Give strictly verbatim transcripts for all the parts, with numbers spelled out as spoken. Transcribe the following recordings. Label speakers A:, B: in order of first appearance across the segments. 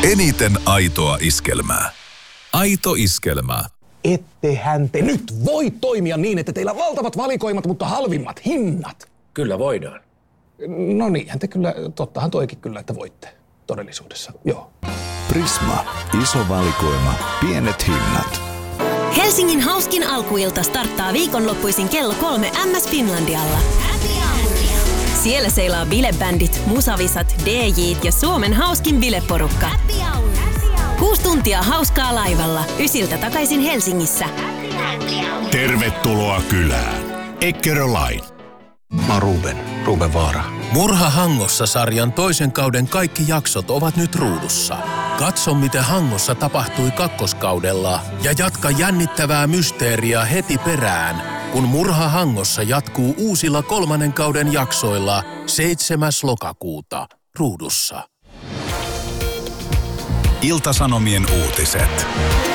A: Eniten aitoa iskelmää. Aito iskelmä.
B: Ettehän te nyt voi toimia niin, että teillä on valtavat valikoimat, mutta halvimmat hinnat.
C: Kyllä voidaan.
B: No niinhän te kyllä, tottahan toikin kyllä, että voitte todellisuudessa, joo.
D: Prisma. Iso valikoima. Pienet hinnat.
E: Helsingin hauskin alkuilta starttaa viikonloppuisin kello kolme M S Finlandialla. Siellä seilaa bilebändit, musavisat, D J:t ja Suomen hauskin bileporukka. Kuusi tuntia hauskaa laivalla, ysiltä takaisin Helsingissä.
F: Tervetuloa kylään. Eckerö Line.
C: Mä oon Ruben, Ruben Vaara.
G: Murha Hangossa -sarjan toisen kauden kaikki jaksot ovat nyt ruudussa. Katso, miten Hangossa tapahtui kakkoskaudella ja jatka jännittävää mysteeriä heti perään, kun Murha Hangossa jatkuu uusilla kolmannen kauden jaksoilla seitsemäs lokakuuta ruudussa.
A: Ilta-Sanomien uutiset.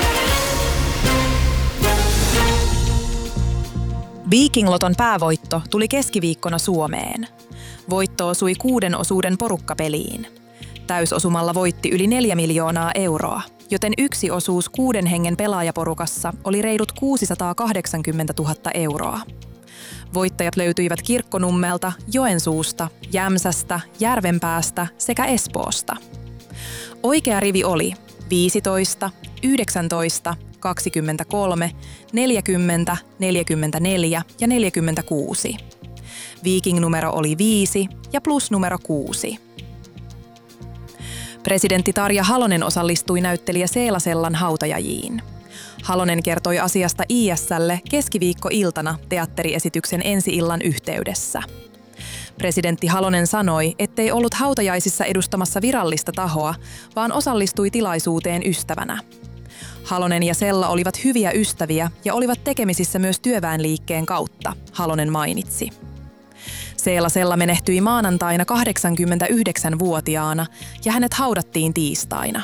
H: Viking Loton päävoitto tuli keskiviikkona Suomeen. Voitto osui kuuden osuuden porukkapeliin. Täysosumalla voitti yli neljä miljoonaa euroa, joten yksi osuus kuuden hengen pelaajaporukassa oli reilut kuusisataakahdeksankymmentätuhatta euroa. Voittajat löytyivät Kirkkonummelta, Joensuusta, Jämsästä, Järvenpäästä sekä Espoosta. Oikea rivi oli viisitoista, yhdeksäntoista, kaksikymmentäkolme, neljäkymmentä, neljäkymmentäneljä ja neljäkymmentäkuusi. Viking-numero oli viisi ja plus-numero kuusi. Presidentti Tarja Halonen osallistui näyttelijä Seelasellan hautajajiin. Halonen kertoi asiasta I S:lle keskiviikkoiltana teatteriesityksen ensi-illan yhteydessä. Presidentti Halonen sanoi, ettei ollut hautajaisissa edustamassa virallista tahoa, vaan osallistui tilaisuuteen ystävänä. Halonen ja Sella olivat hyviä ystäviä ja olivat tekemisissä myös työväenliikkeen kautta, Halonen mainitsi. Seela-Sella menehtyi maanantaina kahdeksankymmentäyhdeksänvuotiaana ja hänet haudattiin tiistaina.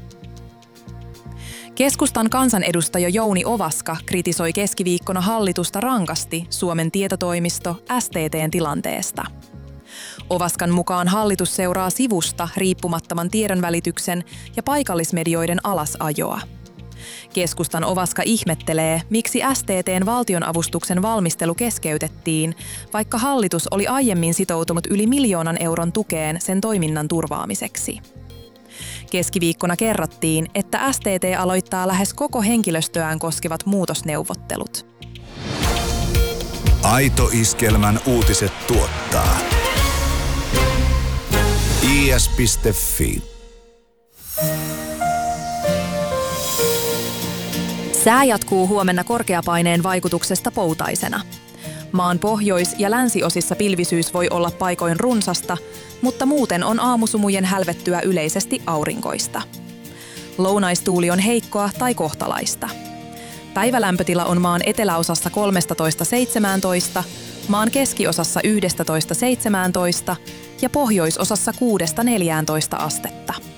H: Keskustan kansanedustaja Jouni Ovaska kritisoi keskiviikkona hallitusta rankasti Suomen tietotoimisto S T T:n tilanteesta. Ovaskan mukaan hallitus seuraa sivusta riippumattoman tiedonvälityksen ja paikallismedioiden alasajoa. Keskustan Ovaska ihmettelee, miksi S T T:n valtionavustuksen valmistelu keskeytettiin, vaikka hallitus oli aiemmin sitoutunut yli miljoonan euron tukeen sen toiminnan turvaamiseksi. Keskiviikkona kerrottiin, että S T T aloittaa lähes koko henkilöstöään koskevat muutosneuvottelut.
D: Aito iskelmän uutiset tuottaa I S piste Fi.
H: Sää jatkuu huomenna korkeapaineen vaikutuksesta poutaisena. Maan pohjois- ja länsiosissa pilvisyys voi olla paikoin runsasta, mutta muuten on aamusumujen hälvettyä yleisesti aurinkoista. Lounaistuuli on heikkoa tai kohtalaista. Päivälämpötila on maan eteläosassa kolmetoista seitsemäntoista, maan keskiosassa yksitoista seitsemäntoista ja pohjoisosassa kuudesta neljääntoista astetta.